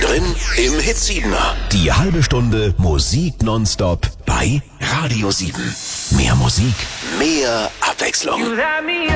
Mittendrin im Hit-Siebener. Die halbe Stunde Musik nonstop bei Radio 7. Mehr Musik, mehr Abwechslung.